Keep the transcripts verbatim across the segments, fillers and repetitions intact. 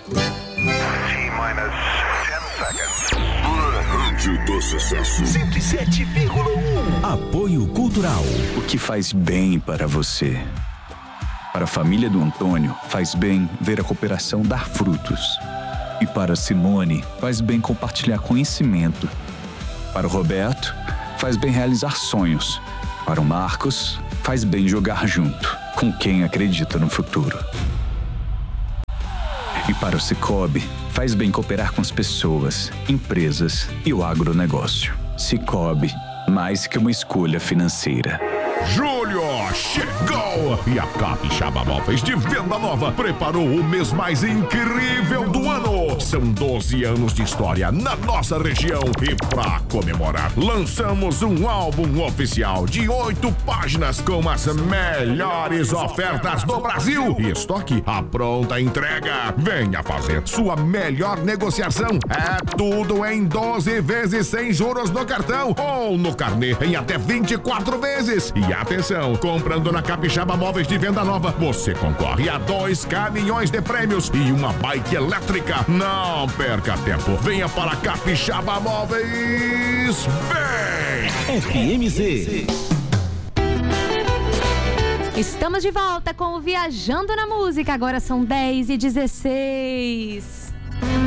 Rádio do Sucesso cento e sete vírgula um. Apoio Cultural. O que faz bem para você? Para a família do Antônio, faz bem ver a cooperação dar frutos. E para Simone, faz bem compartilhar conhecimento. Para o Roberto, faz bem realizar sonhos. Para o Marcos, faz bem jogar junto, com quem acredita no futuro. E para o Cicobi, faz bem cooperar com as pessoas, empresas e o agronegócio. Cicobi, mais que uma escolha financeira. Julho chegou e a Capixaba Móveis de Venda Nova preparou o mês mais incrível do ano. São doze anos de história na nossa região e pra comemorar, lançamos um álbum oficial de oito páginas com as melhores ofertas do Brasil. E estoque à pronta entrega. Venha fazer sua melhor negociação. É tudo em doze vezes sem juros no cartão ou no carnê em até vinte e quatro vezes. E atenção, comprando na Capixaba Móveis de Venda Nova, você concorre a dois caminhões de prêmios e uma bike elétrica. Não perca tempo, venha para a Capixaba Móveis. Vem! F M Z. Estamos de volta com o Viajando na Música. Agora são dez e dezesseis.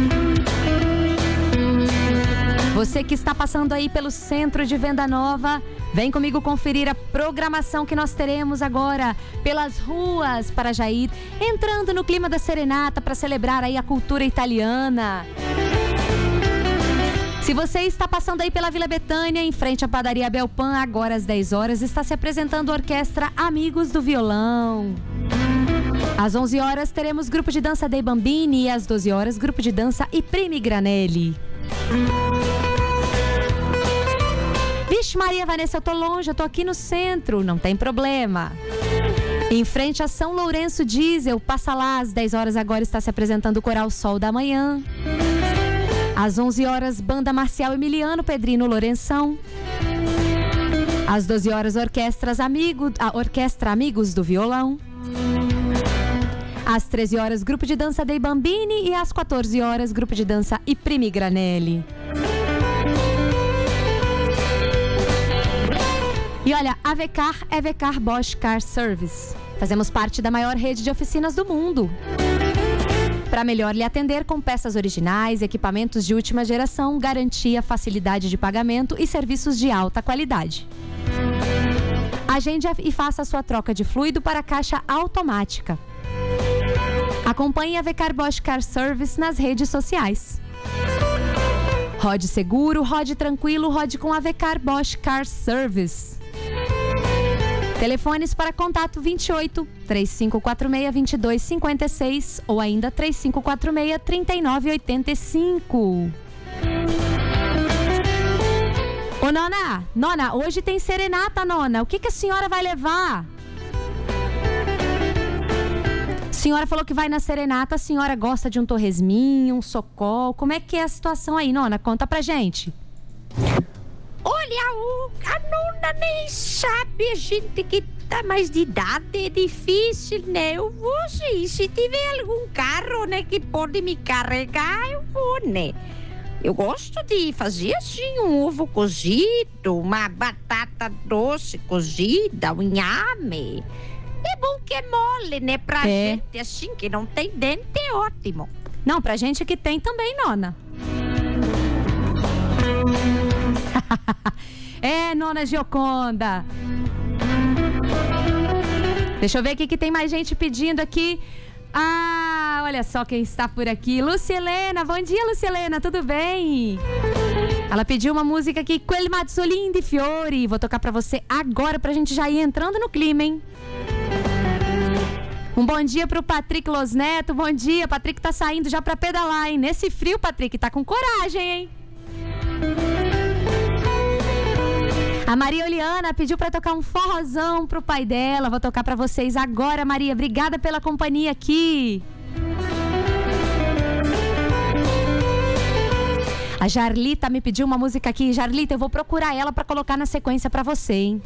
Você que está passando aí pelo centro de Venda Nova, vem comigo conferir a programação que nós teremos agora pelas ruas para já ir entrando no clima da serenata para celebrar aí a cultura italiana. Se você está passando aí pela Vila Betânia, em frente à padaria Belpan, agora às dez horas, está se apresentando a orquestra Amigos do Violão. Às onze horas teremos grupo de dança Dei Bambini e às doze horas grupo de dança I Primi Granelli. Vixe Maria, Vanessa, eu tô longe, eu tô aqui no centro, não tem problema. Em frente a São Lourenço Diesel, passa lá, às dez horas agora está se apresentando o Coral Sol da Manhã. Às onze horas, Banda Marcial Emiliano, Pedrino Lourenção. Às doze horas, Orquestras Amigo, a Orquestra Amigos do Violão. Às treze horas, Grupo de Dança Dei Bambini e às quatorze horas, Grupo de Dança I Primi Granelli. E olha, a Vecar é Vecar Bosch Car Service. Fazemos parte da maior rede de oficinas do mundo. Para melhor lhe atender com peças originais, equipamentos de última geração, garantia, facilidade de pagamento e serviços de alta qualidade. Agende e faça a sua troca de fluido para a caixa automática. Acompanhe a Vecar Bosch Car Service nas redes sociais. Rode seguro, rode tranquilo, rode com a Vecar Bosch Car Service. Telefones para contato vinte e oito, três cinco quatro seis, vinte e dois cinquenta e seis ou ainda três cinco quatro seis, trinta e nove oitenta e cinco. Ô Nona, Nona, hoje tem serenata, Nona. O que, que a senhora vai levar? A senhora falou que vai na serenata, a senhora gosta de um torresminho, um socol. Como é que é a situação aí, Nona? Conta pra gente. Olha, o, a Nona nem sabe, a gente que tá mais de idade é difícil, né? Eu vou sim, se tiver algum carro, né, que pode me carregar, eu vou, né? Eu gosto de fazer assim um ovo cozido, uma batata doce cozida, um inhame. É bom que é mole, né? Pra é. gente assim que não tem dente, é ótimo. Não, pra gente que tem também, Nona. É, Nona Gioconda. Deixa eu ver aqui que tem mais gente pedindo aqui. Ah, olha só quem está por aqui. Lucilena, bom dia, Lucilena, tudo bem? Ela pediu uma música aqui, Quel Mazzolin di Fiori. Vou tocar pra você agora pra gente já ir entrando no clima, hein? Um bom dia pro Patrick Los Neto. Bom dia, Patrick tá saindo já pra pedalar, hein? Nesse frio, Patrick, tá com coragem, hein? A Maria Oliana pediu pra tocar um forrozão pro pai dela. Vou tocar pra vocês agora, Maria. Obrigada pela companhia aqui. A Jarlita me pediu uma música aqui. Jarlita, eu vou procurar ela pra colocar na sequência pra você, hein?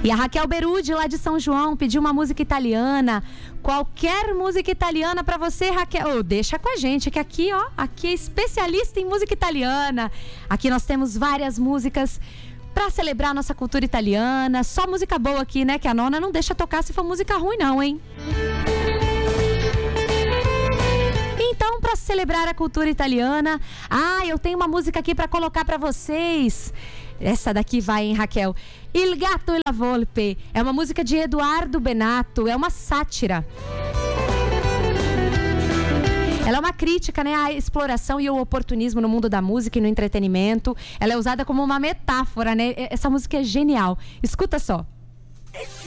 E a Raquel Berudi, lá de São João, pediu uma música italiana. Qualquer música italiana pra você, Raquel. Oh, deixa com a gente, que aqui, ó, aqui é especialista em música italiana. Aqui nós temos várias músicas pra celebrar a nossa cultura italiana. Só música boa aqui, né? Que a nona não deixa tocar se for música ruim, não, hein? Então, para celebrar a cultura italiana, ah, eu tenho uma música aqui para colocar para vocês. Essa daqui vai, hein, Raquel? Il gatto e la volpe. É uma música de Eduardo Benato, é uma sátira. Ela é uma crítica, né, à exploração e ao oportunismo no mundo da música e no entretenimento. Ela é usada como uma metáfora, né? Essa música é genial. Escuta só.